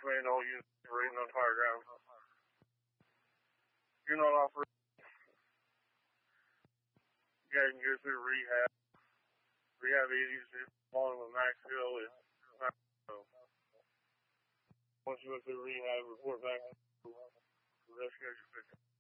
command all units operating on higher ground. You're not operating. You guys can go through rehab. Rehab 80s along with Max Hill is once you go through rehab, report back to the rescue.